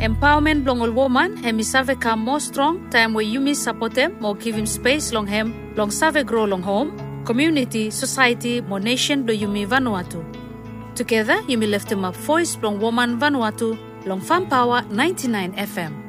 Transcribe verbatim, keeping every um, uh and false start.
Empowerment blong ol woman hemi save come more strong time where you miss support them more give him space long hem long save grow long home community society more nation do you me Vanuatu. Together you me lift him up voice blong woman Vanuatu long Farm Power ninety-nine F M.